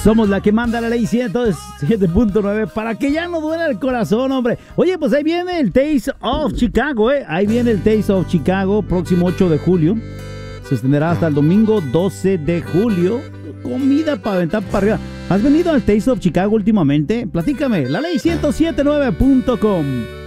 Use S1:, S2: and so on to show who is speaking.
S1: Somos la que manda la ley 107.9 para que ya no duela el corazón, hombre. Oye, pues ahí viene el Taste of Chicago, ¿eh? Ahí viene el Taste of Chicago, próximo 8 de julio. Se extenderá hasta el domingo 12 de julio. Comida para aventar para arriba. ¿Has venido al Taste of Chicago últimamente? Platícame, la ley 107.9.com.